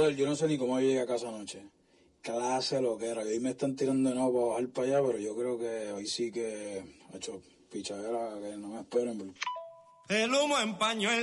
Brother, yo no sé ni cómo llegué a casa anoche. Clase lo que era. Hoy me están tirando de nuevo para bajar para allá, pero yo creo que hoy sí que ha hecho pichadera que no me esperen. El humo empañó el